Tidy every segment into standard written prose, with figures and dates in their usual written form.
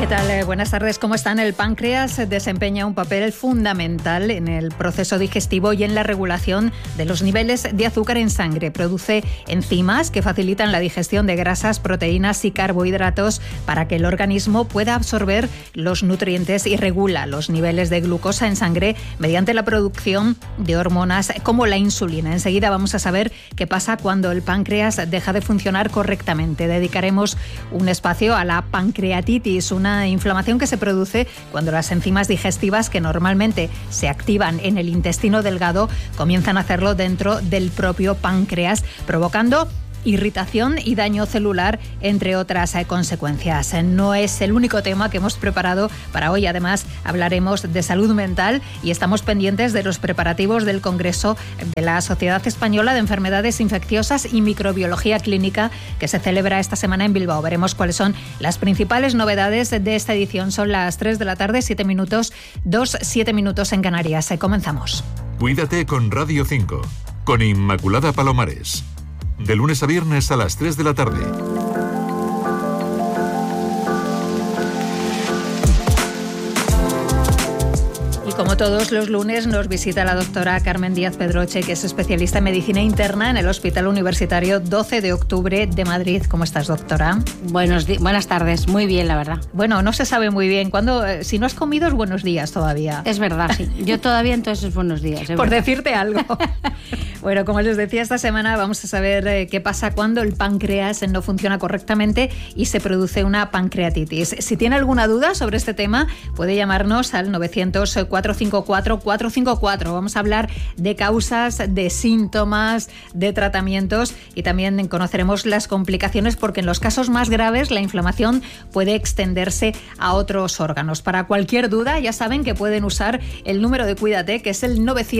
¿Qué tal? Buenas tardes. ¿Cómo están? El páncreas desempeña un papel fundamental en el proceso digestivo y en la regulación de los niveles de azúcar en sangre. Produce enzimas que facilitan la digestión de grasas, proteínas y carbohidratos para que el organismo pueda absorber los nutrientes y regula los niveles de glucosa en sangre mediante la producción de hormonas como la insulina. Enseguida vamos a saber qué pasa cuando el páncreas deja de funcionar correctamente. Dedicaremos un espacio a la pancreatitis, una inflamación que se produce cuando las enzimas digestivas que normalmente se activan en el intestino delgado comienzan a hacerlo dentro del propio páncreas, provocando irritación y daño celular, entre otras consecuencias. No es el único tema que hemos preparado para hoy. Además, hablaremos de salud mental y estamos pendientes de los preparativos del Congreso de la Sociedad Española de Enfermedades Infecciosas y Microbiología Clínica, que se celebra esta semana en Bilbao. Veremos cuáles son las principales novedades de esta edición. Son las 3 de la tarde, 7 minutos, 7 minutos en Canarias. Comenzamos. Cuídate con Radio 5, con Inmaculada Palomares. De lunes a viernes a las 3 de la tarde. Como todos los lunes nos visita la doctora Carmen Díaz Pedroche, que es especialista en medicina interna en el Hospital Universitario 12 de Octubre de Madrid. ¿Cómo estás, doctora? Buenas tardes, muy bien, la verdad. Bueno, no se sabe muy bien. Si no has comido es buenos días todavía. Es verdad, sí. Yo todavía, entonces es buenos días. Por decirte algo. Bueno, como les decía, esta semana vamos a saber qué pasa cuando el páncreas no funciona correctamente y se produce una pancreatitis. Si tiene alguna duda sobre este tema, puede llamarnos al 900-454-454. Vamos a hablar de causas, de síntomas, de tratamientos y también conoceremos las complicaciones, porque en los casos más graves la inflamación puede extenderse a otros órganos. Para cualquier duda, ya saben que pueden usar el número de Cuídate, que es el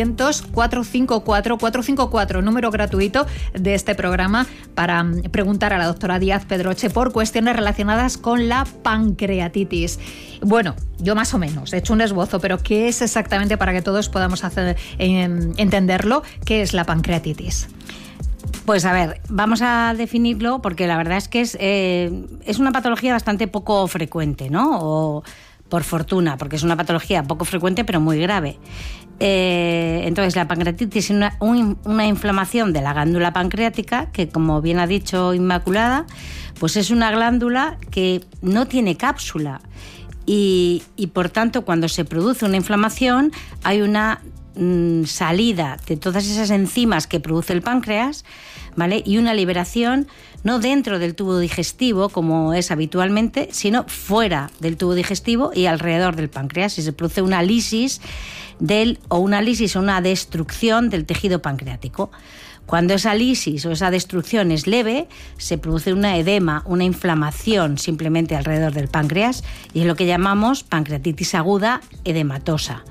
900-454-454, número gratuito de este programa, para preguntar a la doctora Díaz Pedroche por cuestiones relacionadas con la pancreatitis. Bueno, yo más o menos he hecho un esbozo, pero ¿qué es exactamente, para que todos podamos entenderlo? ¿Qué es la pancreatitis? Pues a ver, vamos a definirlo, porque la verdad es que es una patología bastante poco frecuente, ¿no? O por fortuna, porque es una patología poco frecuente pero muy grave. Entonces, la pancreatitis es una inflamación de la glándula pancreática, que, como bien ha dicho Inmaculada, pues es una glándula que no tiene cápsula y por tanto, cuando se produce una inflamación hay una salida de todas esas enzimas que produce el páncreas, ¿vale? Y una liberación no dentro del tubo digestivo, como es habitualmente, sino fuera del tubo digestivo y alrededor del páncreas. Y se produce una lisis o una destrucción del tejido pancreático. Cuando esa lisis o esa destrucción es leve, se produce una edema, una inflamación simplemente alrededor del páncreas, y es lo que llamamos pancreatitis aguda edematosa.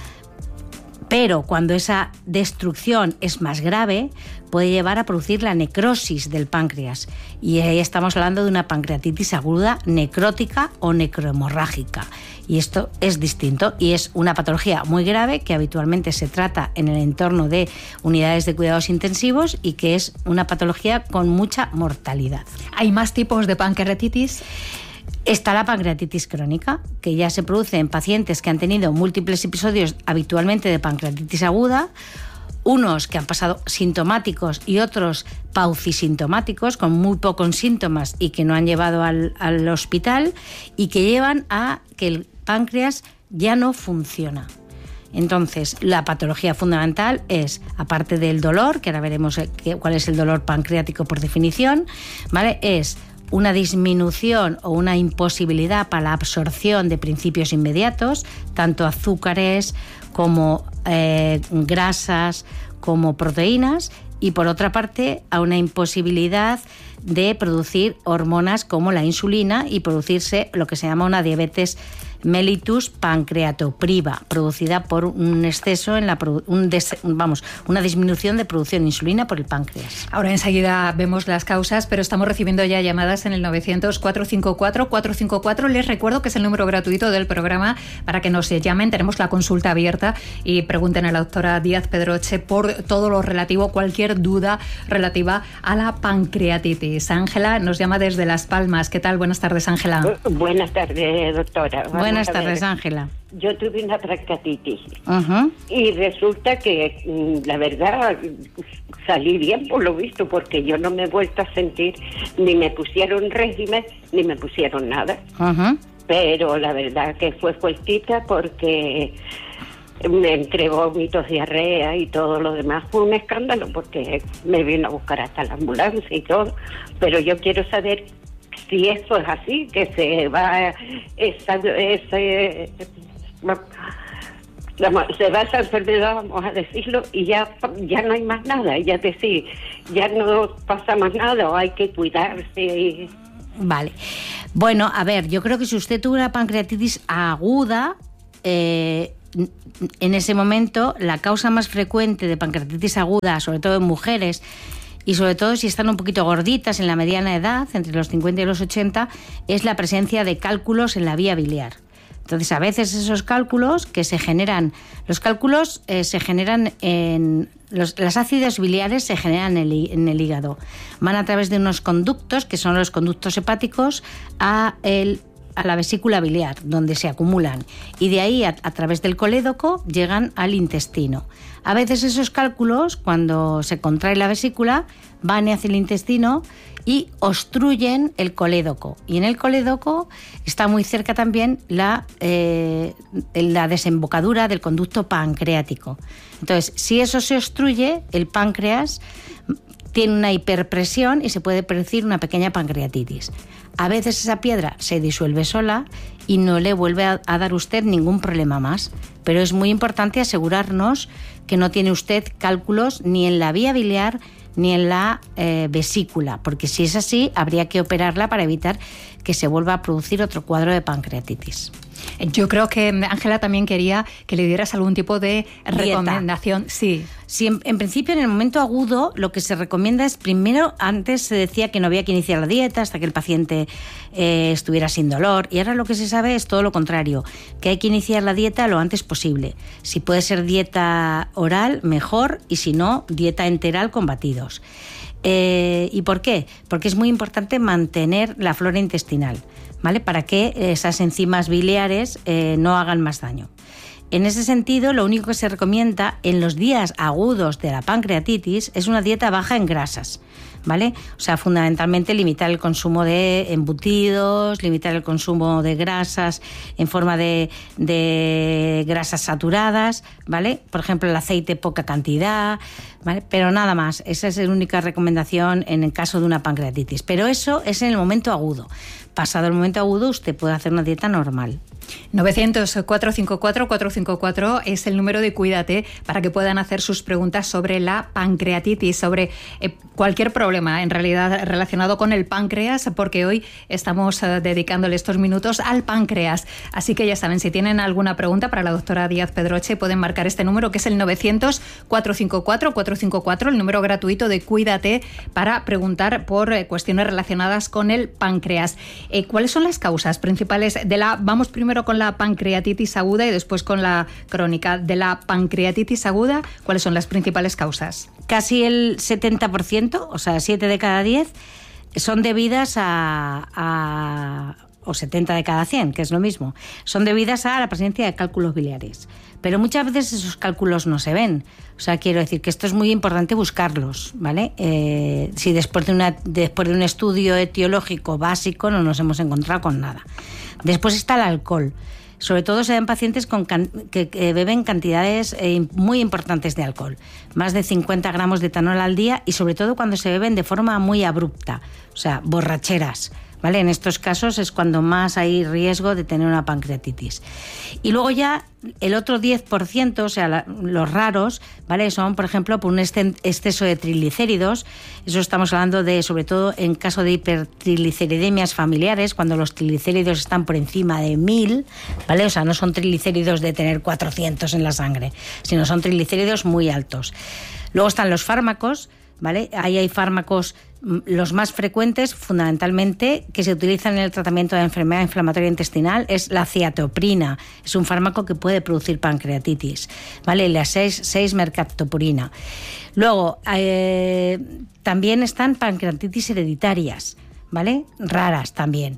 Pero cuando esa destrucción es más grave, puede llevar a producir la necrosis del páncreas. Y ahí estamos hablando de una pancreatitis aguda necrótica o necrohemorrágica. Y esto es distinto y es una patología muy grave que habitualmente se trata en el entorno de unidades de cuidados intensivos y que es una patología con mucha mortalidad. ¿Hay más tipos de pancreatitis? Está la pancreatitis crónica, que ya se produce en pacientes que han tenido múltiples episodios habitualmente de pancreatitis aguda, unos que han pasado sintomáticos y otros paucisintomáticos, con muy pocos síntomas y que no han llevado al hospital, y que llevan a que el páncreas ya no funciona. Entonces, la patología fundamental es, aparte del dolor, que ahora veremos cuál es el dolor pancreático por definición, ¿vale? Es una disminución o una imposibilidad para la absorción de principios inmediatos, tanto azúcares como grasas, como proteínas, y por otra parte a una imposibilidad de producir hormonas como la insulina y producirse lo que se llama una diabetes mellitus pancreatopriva, producida por un exceso en una disminución de producción de insulina por el páncreas. Ahora enseguida vemos las causas, pero estamos recibiendo ya llamadas en el 900-454-454. Les recuerdo que es el número gratuito del programa para que nos llamen. Tenemos la consulta abierta y pregunten a la doctora Díaz Pedroche por todo lo relativo, cualquier duda relativa a la pancreatitis. Ángela nos llama desde Las Palmas. ¿Qué tal? Buenas tardes, Ángela. Buenas tardes, doctora. Buenas tardes, Ángela. Yo tuve una pancreatitis y resulta que, la verdad, salí bien por lo visto, porque yo no me he vuelto a sentir, ni me pusieron régimen, ni me pusieron nada. Pero la verdad que fue fuertita porque me entregó vómitos, diarrea y todo lo demás. Fue un escándalo porque me vino a buscar hasta la ambulancia y todo. Pero yo quiero saber si esto es así, que se va esa enfermedad, vamos a decirlo, y ya no hay más nada. Ya decir, ya no pasa más nada, o hay que cuidarse. Vale. Bueno, a ver, yo creo que si usted tuvo una pancreatitis aguda, en ese momento la causa más frecuente de pancreatitis aguda, sobre todo en mujeres, y sobre todo si están un poquito gorditas en la mediana edad, entre los 50 y los 80, es la presencia de cálculos en la vía biliar. Entonces, a veces esos cálculos que se generan, las ácidos biliares se generan en el hígado. Van a través de unos conductos, que son los conductos hepáticos, a la vesícula biliar, donde se acumulan. Y de ahí, a través del colédoco, llegan al intestino. A veces esos cálculos, cuando se contrae la vesícula, van hacia el intestino y obstruyen el colédoco. Y en el colédoco está muy cerca también la desembocadura del conducto pancreático. Entonces, si eso se obstruye, el páncreas tiene una hiperpresión y se puede producir una pequeña pancreatitis. A veces esa piedra se disuelve sola y no le vuelve a dar usted ningún problema más. Pero es muy importante asegurarnos que no tiene usted cálculos ni en la vía biliar ni en la vesícula, porque si es así, habría que operarla para evitar que se vuelva a producir otro cuadro de pancreatitis. Yo creo que Ángela también quería que le dieras algún tipo de recomendación. Sí. Sí, en principio, en el momento agudo, lo que se recomienda es, primero, antes se decía que no había que iniciar la dieta hasta que el paciente estuviera sin dolor, y ahora lo que se sabe es todo lo contrario, que hay que iniciar la dieta lo antes posible. Si puede ser dieta oral, mejor, y si no, dieta enteral con batidos. ¿Y por qué? Porque es muy importante mantener la flora intestinal, ¿vale? Para que esas enzimas biliares no hagan más daño. En ese sentido, lo único que se recomienda en los días agudos de la pancreatitis es una dieta baja en grasas, ¿vale? O sea, fundamentalmente limitar el consumo de embutidos, limitar el consumo de grasas en forma de grasas saturadas, ¿vale? Por ejemplo, el aceite poca cantidad, ¿vale? Pero nada más. Esa es la única recomendación en el caso de una pancreatitis. Pero eso es en el momento agudo. Pasado el momento agudo, usted puede hacer una dieta normal. 900-454-454 es el número de Cuídate para que puedan hacer sus preguntas sobre la pancreatitis, sobre cualquier problema en realidad relacionado con el páncreas, porque hoy estamos dedicándole estos minutos al páncreas. Así que ya saben, si tienen alguna pregunta para la doctora Díaz Pedroche, pueden marcar este número, que es el 900-454-454, el número gratuito de Cuídate, para preguntar por cuestiones relacionadas con el páncreas. ¿Cuáles son las causas principales de vamos primero con la pancreatitis aguda y después con la crónica? De la pancreatitis aguda, ¿cuáles son las principales causas? Casi el 70%, o sea, 7 de cada 10, son debidas o 70 de cada 100, que es lo mismo, son debidas a la presencia de cálculos biliares. Pero muchas veces esos cálculos no se ven. O sea, quiero decir que esto es muy importante buscarlos, ¿vale? Si después de un estudio etiológico básico no nos hemos encontrado con nada. Después está el alcohol. Sobre todo se dan pacientes que beben cantidades muy importantes de alcohol, más de 50 gramos de etanol al día, y sobre todo cuando se beben de forma muy abrupta, o sea, borracheras, ¿vale? En estos casos es cuando más hay riesgo de tener una pancreatitis. Y luego ya el otro 10%, o sea, los raros, ¿vale? Son, por ejemplo, por un exceso de triglicéridos. Eso estamos hablando de, sobre todo, en caso de hipertrigliceridemias familiares, cuando los triglicéridos están por encima de 1000, ¿vale? O sea, no son triglicéridos de tener 400 en la sangre, sino son triglicéridos muy altos. Luego están los fármacos, ¿vale? Ahí hay fármacos, los más frecuentes, fundamentalmente, que se utilizan en el tratamiento de la enfermedad inflamatoria intestinal, es la ciatoprina. Es un fármaco que puede producir pancreatitis, ¿vale? La 6-mercaptopurina. Luego, también están pancreatitis hereditarias, ¿vale? Raras también.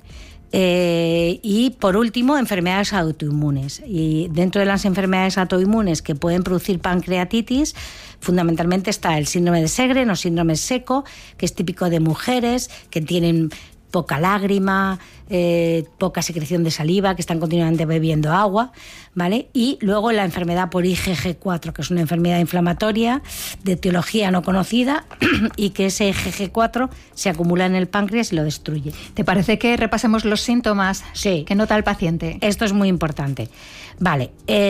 Y por último, enfermedades autoinmunes. Y dentro de las enfermedades autoinmunes que pueden producir pancreatitis, fundamentalmente está el síndrome de Sjögren o síndrome seco, que es típico de mujeres que tienen poca lágrima, poca secreción de saliva, que están continuamente bebiendo agua, ¿vale? Y luego la enfermedad por IgG4, que es una enfermedad inflamatoria de etiología no conocida y que ese IgG4 se acumula en el páncreas y lo destruye. ¿Te parece que repasemos los síntomas que nota el paciente? Esto es muy importante. Vale,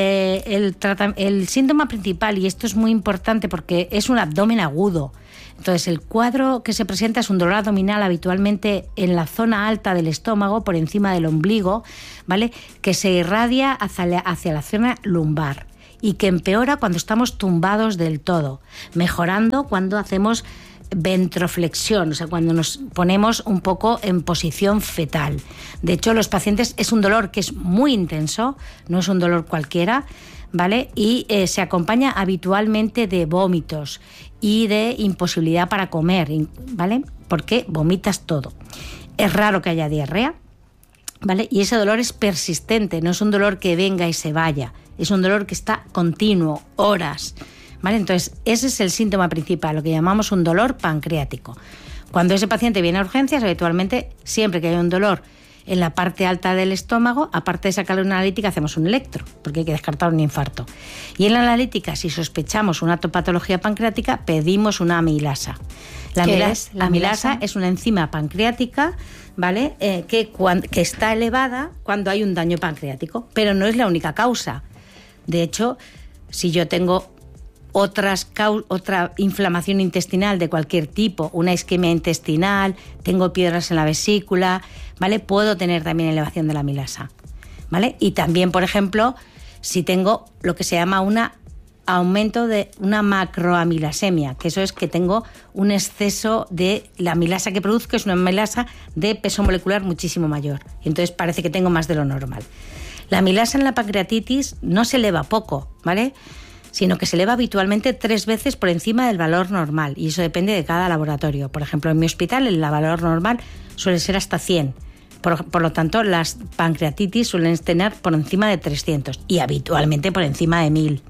el síntoma principal, y esto es muy importante porque es un abdomen agudo. Entonces, el cuadro que se presenta es un dolor abdominal habitualmente en la zona alta del estómago, por encima del ombligo, ¿vale? Que se irradia hacia la zona lumbar y que empeora cuando estamos tumbados del todo, mejorando cuando hacemos ventroflexión, o sea, cuando nos ponemos un poco en posición fetal. De hecho, los pacientes es un dolor que es muy intenso, no es un dolor cualquiera, ¿vale? Y se acompaña habitualmente de vómitos y de imposibilidad para comer, ¿vale? Porque vomitas todo. Es raro que haya diarrea, ¿vale? Y ese dolor es persistente, no es un dolor que venga y se vaya, es un dolor que está continuo, horas, ¿vale? Entonces, ese es el síntoma principal, lo que llamamos un dolor pancreático. Cuando ese paciente viene a urgencias, habitualmente, siempre que hay un dolor en la parte alta del estómago, aparte de sacarle una analítica, hacemos un electro, porque hay que descartar un infarto. Y en la analítica, si sospechamos una patología pancreática, pedimos una amilasa. La amilasa es una enzima pancreática, ¿vale? Que está elevada cuando hay un daño pancreático, pero no es la única causa. De hecho, si yo tengo otra inflamación intestinal de cualquier tipo, una isquemia intestinal, tengo piedras en la vesícula, ¿vale? Puedo tener también elevación de la amilasa, ¿vale? Y también, por ejemplo, si tengo lo que se llama un aumento de una macroamilasemia, que eso es que tengo un exceso de la amilasa que produzco, es una amilasa de peso molecular muchísimo mayor. Y entonces parece que tengo más de lo normal. La amilasa en la pancreatitis no se eleva poco, ¿vale? Sino que se eleva habitualmente 3 veces por encima del valor normal, y eso depende de cada laboratorio. Por ejemplo, en mi hospital el valor normal suele ser hasta 100. Por lo tanto, las pancreatitis suelen tener por encima de 300 y habitualmente por encima de 1000.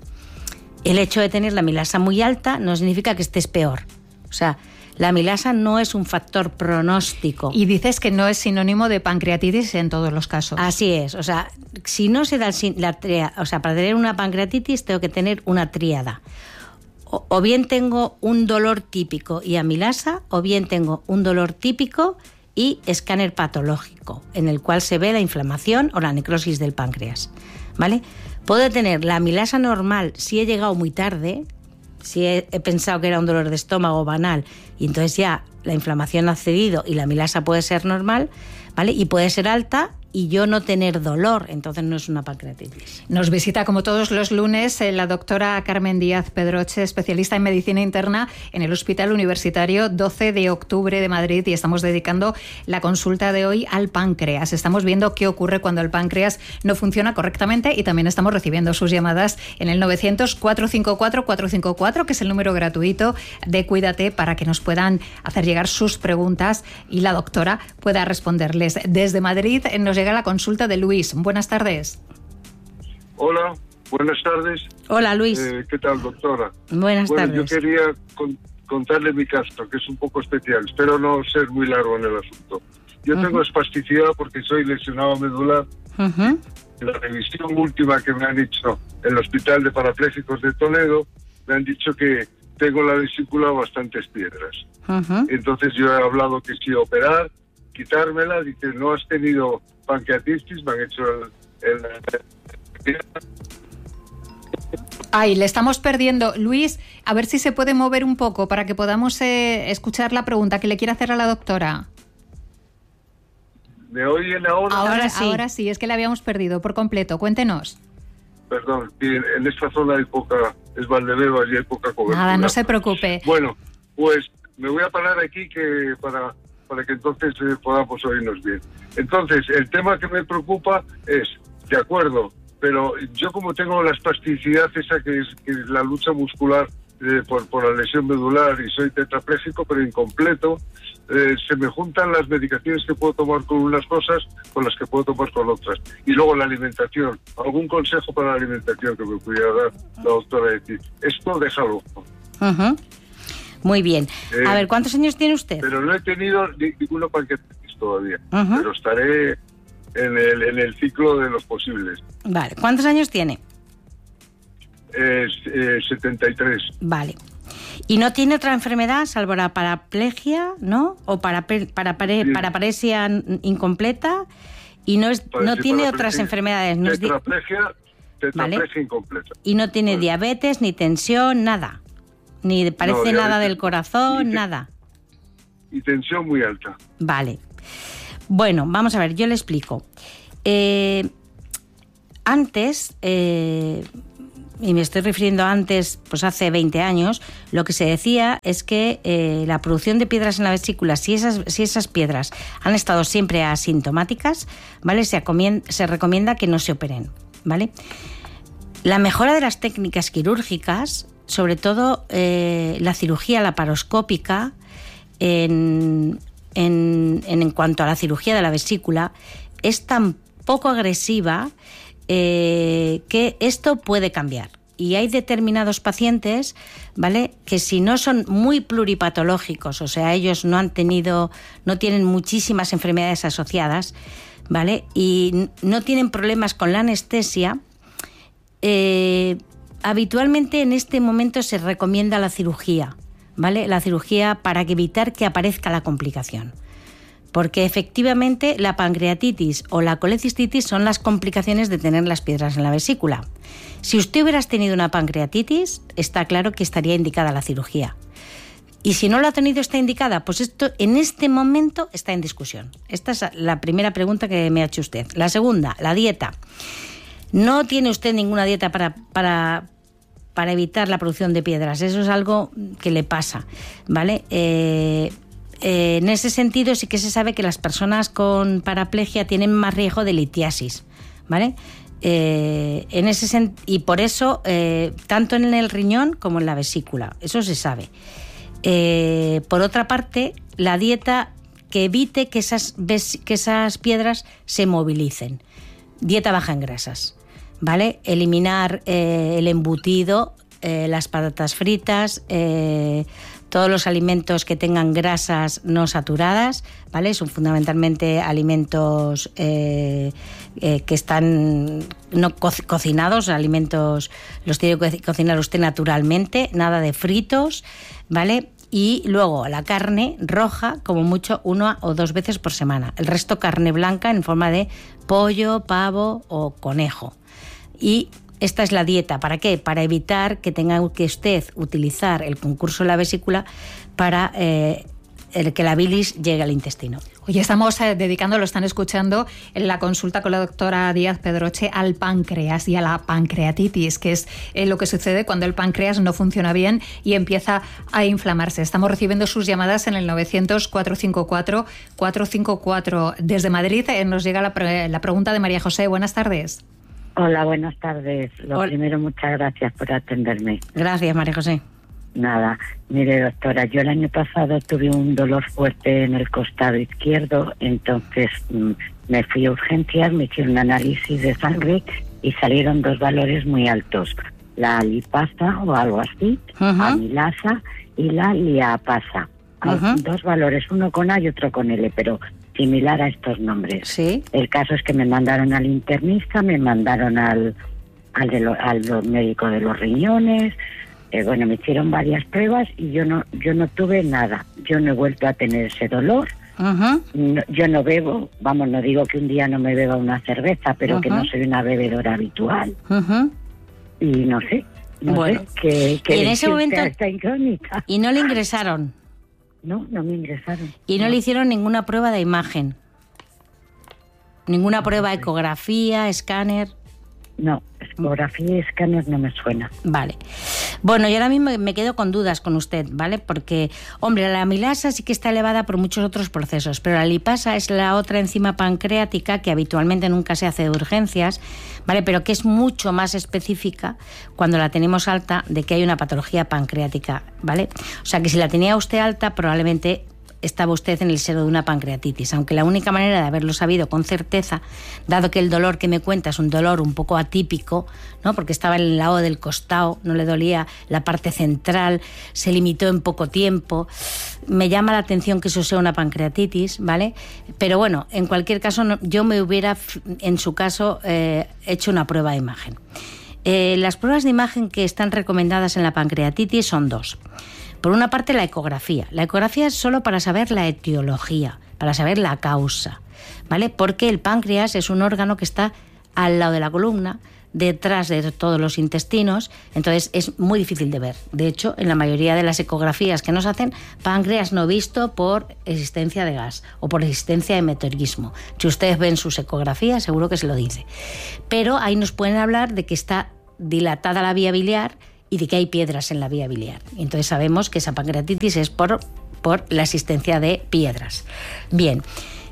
El hecho de tener la amilasa muy alta no significa que estés peor. O sea, la amilasa no es un factor pronóstico. Y dices que no es sinónimo de pancreatitis en todos los casos. Así es. O sea, si no se da la tríada, o sea, para tener una pancreatitis tengo que tener una tríada. O bien tengo un dolor típico y amilasa, o bien tengo un dolor típico y escáner patológico, en el cual se ve la inflamación o la necrosis del páncreas, ¿vale? Puedo tener la amilasa normal si he llegado muy tarde, si he pensado que era un dolor de estómago banal y entonces ya la inflamación ha cedido y la amilasa puede ser normal, ¿vale? Y puede ser alta y yo no tener dolor, entonces no es una pancreatitis. Nos visita como todos los lunes la doctora Carmen Díaz Pedroche, especialista en medicina interna en el Hospital Universitario 12 de Octubre de Madrid, y estamos dedicando la consulta de hoy al páncreas. Estamos viendo qué ocurre cuando el páncreas no funciona correctamente y también estamos recibiendo sus llamadas en el 900-454-454, que es el número gratuito de Cuídate, para que nos puedan hacer llegar sus preguntas y la doctora pueda responderles. Desde Madrid nos llega la consulta de Luis. Buenas tardes. Hola, buenas tardes. Hola, Luis. ¿Qué tal, doctora? Buenas tardes. Yo quería contarle mi caso, que es un poco especial. Espero no ser muy largo en el asunto. Yo tengo espasticidad porque soy lesionado medular. En la revisión última que me han hecho en el Hospital de Parapléjicos de Toledo, me han dicho que tengo la vesícula bastantes piedras. Entonces yo he hablado que sí operar, quitármela. Dice, no has tenido pancreatitis, me han hecho Ay, le estamos perdiendo. Luis, a ver si se puede mover un poco para que podamos escuchar la pregunta que le quiere hacer a la doctora. ¿Me oyen ahora? Ahora sí, es que le habíamos perdido por completo. Cuéntenos. Perdón, en esta zona es Valdebebas y hay poca cobertura. Nada, no se preocupe. Bueno, pues me voy a parar aquí para que entonces podamos oírnos bien. Entonces, el tema que me preocupa es, de acuerdo, pero yo como tengo la espasticidad esa que es la lucha muscular por la lesión medular y soy tetrapléjico pero incompleto, se me juntan las medicaciones que puedo tomar con unas cosas con las que puedo tomar con otras. Y luego la alimentación. ¿Algún consejo para la alimentación que me pudiera dar la doctora de ti? Esto déjalo. Uh-huh. Muy bien. A ver, ¿cuántos años tiene usted? Pero no he tenido ninguna pancreatitis todavía. Uh-huh. Pero estaré en el ciclo de los posibles. Vale. ¿Cuántos años tiene? 73. Vale. ¿Y no tiene otra enfermedad salvo la paraplegia, no? ¿O paraparesia incompleta? ¿Y no tiene otras enfermedades? ¿No tetraplegia ¿vale? Incompleta. ¿Y no tiene diabetes, ni tensión, nada? ¿Ni parece nada del corazón, nada? Y tensión muy alta. Vale. Bueno, vamos a ver, yo le explico. Antes... y me estoy refiriendo antes, pues hace 20 años, lo que se decía es que la producción de piedras en la vesícula, si esas piedras han estado siempre asintomáticas, ¿vale? Se recomienda que no se operen, ¿vale? La mejora de las técnicas quirúrgicas, sobre todo la cirugía laparoscópica, en cuanto a la cirugía de la vesícula, es tan poco agresiva que esto puede cambiar. Y hay determinados pacientes, ¿vale?, que si no son muy pluripatológicos, o sea, ellos no tienen muchísimas enfermedades asociadas, ¿vale?, y no tienen problemas con la anestesia, habitualmente en este momento se recomienda la cirugía, ¿vale?, la cirugía para evitar que aparezca la complicación. Porque efectivamente la pancreatitis o la colecistitis son las complicaciones de tener las piedras en la vesícula. Si usted hubiera tenido una pancreatitis, está claro que estaría indicada la cirugía. Y si no lo ha tenido, está indicada, pues esto en este momento está en discusión. Esta es la primera pregunta que me ha hecho usted. La segunda, la dieta. No tiene usted ninguna dieta para evitar la producción de piedras. Eso es algo que le pasa, ¿vale? En ese sentido sí que se sabe que las personas con paraplegia tienen más riesgo de litiasis, ¿vale? Y por eso, tanto en el riñón como en la vesícula, eso se sabe. Por otra parte, la dieta que evite que esas piedras se movilicen. Dieta baja en grasas, ¿vale? Eliminar el embutido, las patatas fritas, todos los alimentos que tengan grasas no saturadas, ¿vale? Son fundamentalmente alimentos que están no cocinados, alimentos los tiene que cocinar usted naturalmente, nada de fritos, ¿vale? Y luego la carne roja, como mucho 1 o 2 veces por semana. El resto carne blanca en forma de pollo, pavo o conejo. Y esta es la dieta. ¿Para qué? Para evitar que tenga que usted utilizar el concurso de la vesícula para que la bilis llegue al intestino. Hoy estamos dedicando, lo están escuchando, en la consulta con la doctora Díaz Pedroche al páncreas y a la pancreatitis, que es lo que sucede cuando el páncreas no funciona bien y empieza a inflamarse. Estamos recibiendo sus llamadas en el 900-454-454. Desde Madrid nos llega la pregunta de María José. Buenas tardes. Hola, buenas tardes. Primero, muchas gracias por atenderme. Gracias, María José. Nada, mire, doctora, yo el año pasado tuve un dolor fuerte en el costado izquierdo, entonces me fui a urgencias, me hicieron un análisis de sangre y salieron 2 valores muy altos, la lipasa o algo así, amilasa y la liapasa. Hay 2 valores, uno con A y otro con L, pero similar a estos nombres. ¿Sí? El caso es que me mandaron al internista, me mandaron al médico de los riñones. Bueno, me hicieron varias pruebas y yo no tuve nada. Yo no he vuelto a tener ese dolor Yo no bebo, vamos, no digo que un día no me beba una cerveza, pero que no soy una bebedora habitual. Y no sé, que y en ese momento está incógnita. ¿Y no le ingresaron? No me ingresaron. ¿Y no le hicieron ninguna prueba de imagen? ¿Ninguna prueba, ecografía, escáner? No, ecografía y escáner no me suena. Vale. Bueno, yo ahora mismo me quedo con dudas con usted, ¿vale? Porque, hombre, la amilasa sí que está elevada por muchos otros procesos, pero la lipasa es la otra enzima pancreática que habitualmente nunca se hace de urgencias, ¿vale? Pero que es mucho más específica cuando la tenemos alta de que hay una patología pancreática, ¿vale? O sea que si la tenía usted alta, probablemente estaba usted en el seno de una pancreatitis, aunque la única manera de haberlo sabido con certeza, dado que el dolor que me cuenta es un dolor un poco atípico, ¿no? Porque estaba en el lado del costado, no le dolía la parte central, se limitó en poco tiempo, me llama la atención que eso sea una pancreatitis, ¿vale? Pero bueno, en cualquier caso, yo me hubiera, en su caso, hecho una prueba de imagen. Las pruebas de imagen que están recomendadas en la pancreatitis son dos. Por una parte, la ecografía. La ecografía es solo para saber la etiología, para saber la causa, ¿vale? Porque el páncreas es un órgano que está al lado de la columna, detrás de todos los intestinos, entonces es muy difícil de ver. De hecho, en la mayoría de las ecografías que nos hacen, páncreas no visto por existencia de gas o por existencia de meteorismo. Si ustedes ven sus ecografías, seguro que se lo dice. Pero ahí nos pueden hablar de que está dilatada la vía biliar y de que hay piedras en la vía biliar. Entonces sabemos que esa pancreatitis es por la existencia de piedras. Bien.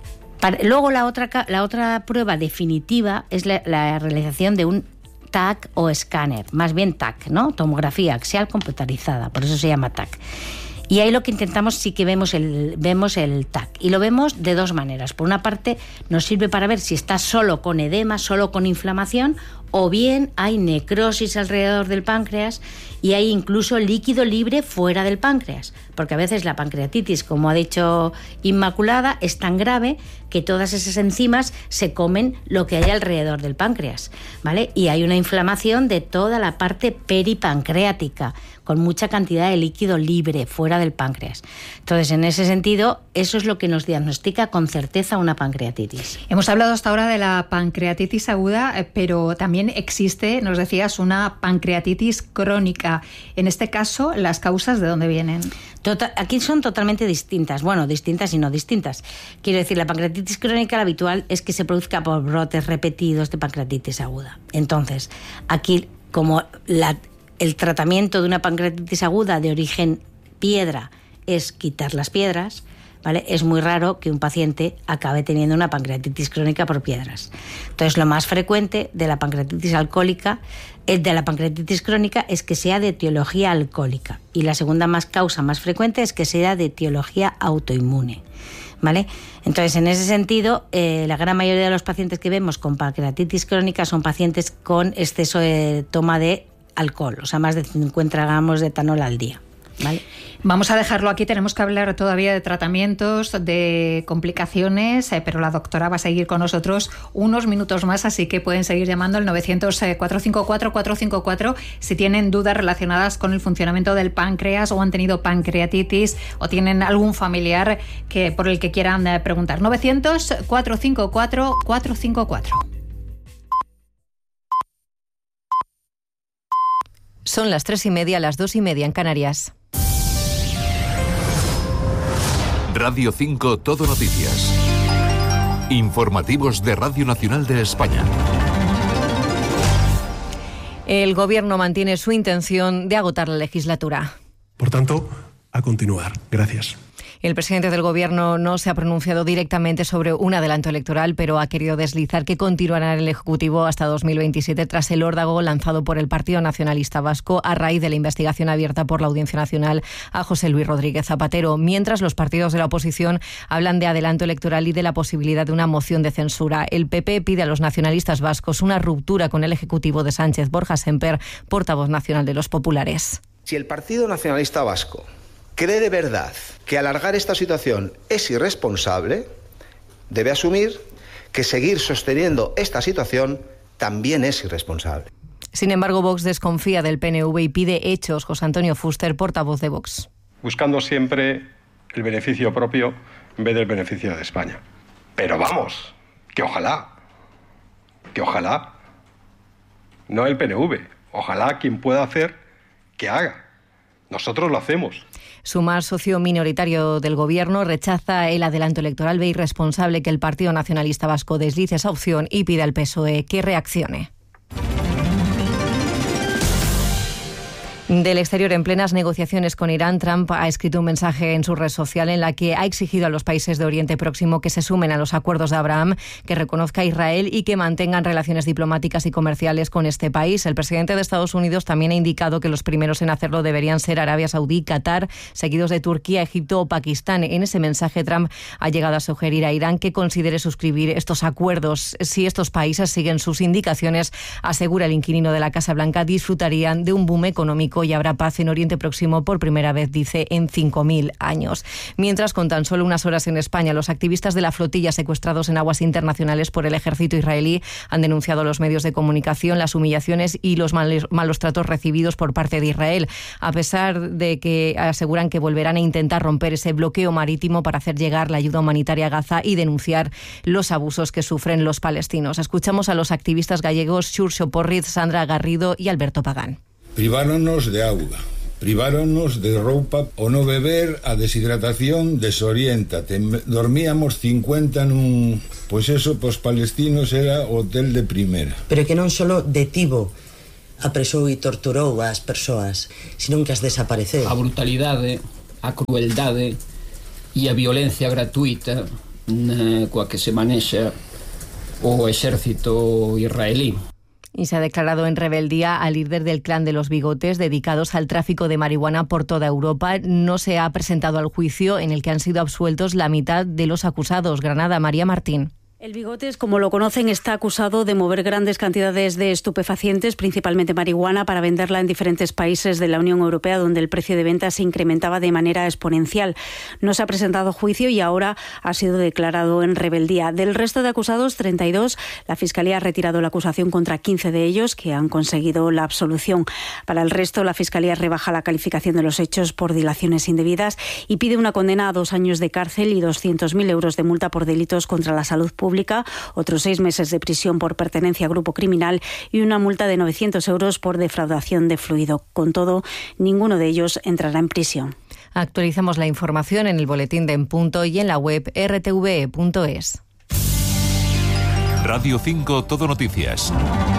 Luego la otra prueba definitiva es la realización de un TAC o escáner, más bien TAC, ¿no? Tomografía axial computarizada, por eso se llama TAC. Y ahí lo que intentamos sí que vemos el TAC. Y lo vemos de dos maneras. Por una parte, nos sirve para ver si está solo con edema, solo con inflamación, o bien hay necrosis alrededor del páncreas y hay incluso líquido libre fuera del páncreas. Porque a veces la pancreatitis, como ha dicho Inmaculada, es tan grave que todas esas enzimas se comen lo que hay alrededor del páncreas, ¿vale? Y hay una inflamación de toda la parte peripancreática, con mucha cantidad de líquido libre fuera del páncreas. Entonces, en ese sentido, eso es lo que nos diagnostica con certeza una pancreatitis. Hemos hablado hasta ahora de la pancreatitis aguda, pero también existe, nos decías, una pancreatitis crónica. En este caso, ¿las causas de dónde vienen? Aquí son totalmente distintas. Bueno, distintas y no distintas. Quiero decir, la pancreatitis crónica, la habitual, es que se produzca por brotes repetidos de pancreatitis aguda. Entonces, aquí, como el tratamiento de una pancreatitis aguda de origen piedra es quitar las piedras, ¿vale? Es muy raro que un paciente acabe teniendo una pancreatitis crónica por piedras. Entonces, lo más frecuente de la pancreatitis crónica es que sea de etiología alcohólica. Y la segunda causa más frecuente es que sea de etiología autoinmune, ¿vale? Entonces, en ese sentido, la gran mayoría de los pacientes que vemos con pancreatitis crónica son pacientes con exceso de toma de alcohol, o sea, más de 50 gramos de etanol al día. ¿Vale? Vamos a dejarlo aquí, tenemos que hablar todavía de tratamientos, de complicaciones, pero la doctora va a seguir con nosotros unos minutos más, así que pueden seguir llamando al 900-454-454 si tienen dudas relacionadas con el funcionamiento del páncreas o han tenido pancreatitis o tienen algún familiar por el que quieran preguntar. 900-454-454. Son las 3:30, las 2:30 en Canarias. Radio 5 Todo Noticias. Informativos de Radio Nacional de España. El Gobierno mantiene su intención de agotar la legislatura. Por tanto, a continuar. Gracias. El presidente del Gobierno no se ha pronunciado directamente sobre un adelanto electoral, pero ha querido deslizar que continuará en el Ejecutivo hasta 2027 tras el órdago lanzado por el Partido Nacionalista Vasco a raíz de la investigación abierta por la Audiencia Nacional a José Luis Rodríguez Zapatero, mientras los partidos de la oposición hablan de adelanto electoral y de la posibilidad de una moción de censura. El PP pide a los nacionalistas vascos una ruptura con el Ejecutivo de Sánchez. Borja Semper, portavoz nacional de los populares. Si el Partido Nacionalista Vasco cree de verdad que alargar esta situación es irresponsable, debe asumir que seguir sosteniendo esta situación también es irresponsable. Sin embargo, Vox desconfía del PNV y pide hechos. José Antonio Fuster, portavoz de Vox. Buscando siempre el beneficio propio, en vez del beneficio de España. Pero vamos, que ojalá, no el PNV, ojalá quien pueda hacer, que haga. Nosotros lo hacemos. Sumar, socio minoritario del Gobierno, rechaza el adelanto electoral, ve irresponsable que el Partido Nacionalista Vasco deslice esa opción y pide al PSOE que reaccione. Del exterior, en plenas negociaciones con Irán, Trump ha escrito un mensaje en su red social en la que ha exigido a los países de Oriente Próximo que se sumen a los acuerdos de Abraham, que reconozca a Israel y que mantengan relaciones diplomáticas y comerciales con este país. El presidente de Estados Unidos también ha indicado que los primeros en hacerlo deberían ser Arabia Saudí, Qatar, seguidos de Turquía, Egipto o Pakistán. En ese mensaje, Trump ha llegado a sugerir a Irán que considere suscribir estos acuerdos. Si estos países siguen sus indicaciones, asegura el inquilino de la Casa Blanca, disfrutarían de un boom económico y habrá paz en Oriente Próximo por primera vez, dice, en 5.000 años. Mientras, con tan solo unas horas en España, los activistas de la flotilla secuestrados en aguas internacionales por el ejército israelí han denunciado a los medios de comunicación las humillaciones y los malos tratos recibidos por parte de Israel, a pesar de que aseguran que volverán a intentar romper ese bloqueo marítimo para hacer llegar la ayuda humanitaria a Gaza y denunciar los abusos que sufren los palestinos. Escuchamos a los activistas gallegos Xurxo Porriz, Sandra Garrido y Alberto Pagán. Priváronnos de auga, priváronnos de roupa, o no beber, a deshidratación desoriéntate. Dormíamos 50 nun... Pois eso, pos palestinos era hotel de primeira. Pero que non só detivo, apresou e torturou as persoas, senón que as desapareceu. A brutalidade, a crueldade e a violencia gratuita coa que se manexa o exército israelí. Y se ha declarado en rebeldía al líder del clan de los bigotes, dedicados al tráfico de marihuana por toda Europa. No se ha presentado al juicio, en el que han sido absueltos la mitad de los acusados. Granada, María Martín. El Bigotes, como lo conocen, está acusado de mover grandes cantidades de estupefacientes, principalmente marihuana, para venderla en diferentes países de la Unión Europea, donde el precio de venta se incrementaba de manera exponencial. No se ha presentado juicio y ahora ha sido declarado en rebeldía. Del resto de acusados, 32, la Fiscalía ha retirado la acusación contra 15 de ellos, que han conseguido la absolución. Para el resto, la Fiscalía rebaja la calificación de los hechos por dilaciones indebidas y pide una condena a 2 años de cárcel y 200.000 euros de multa por delitos contra la salud pública, otros 6 meses de prisión por pertenencia a grupo criminal y una multa de 900 euros por defraudación de fluido. Con todo, ninguno de ellos entrará en prisión. Actualizamos la información en el boletín de En Punto y en la web rtve.es. Radio 5 Todo Noticias.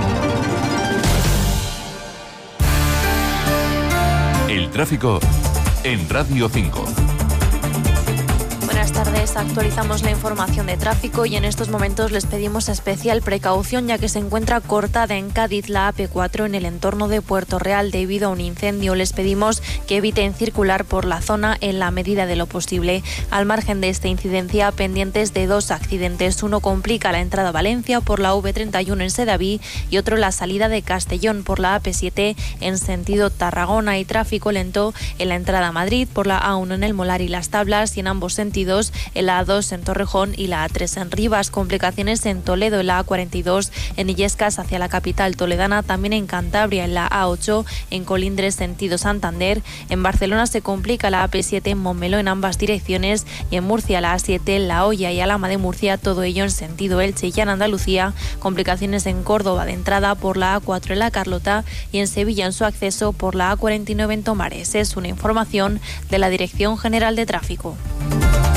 El tráfico en Radio 5. Buenas tardes, actualizamos la información de tráfico y en estos momentos les pedimos especial precaución ya que se encuentra cortada en Cádiz la AP4 en el entorno de Puerto Real debido a un incendio. Les pedimos que eviten circular por la zona en la medida de lo posible. Al margen de esta incidencia, pendientes de 2 accidentes. Uno complica la entrada a Valencia por la V31 en Sedaví y otro la salida de Castellón por la AP7 en sentido Tarragona, y tráfico lento en la entrada a Madrid por la A1 en el Molar y Las Tablas y en ambos sentidos en la A2 en Torrejón y la A3 en Rivas. Complicaciones en Toledo en la A42 en Illescas hacia la capital toledana, también en Cantabria en la A8 en Colindres sentido Santander. En Barcelona se complica la AP7 en Montmeló en ambas direcciones y en Murcia la A7 en La Hoya y Alhama de Murcia, todo ello en sentido Elche y en Andalucía. Complicaciones en Córdoba de entrada por la A4 en La Carlota y en Sevilla en su acceso por la A49 en Tomares. Es una información de la Dirección General de Tráfico.